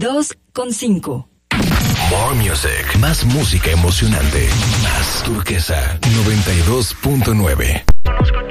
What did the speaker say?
92.5. More Music. Más música emocionante. Más Turquesa 92.9.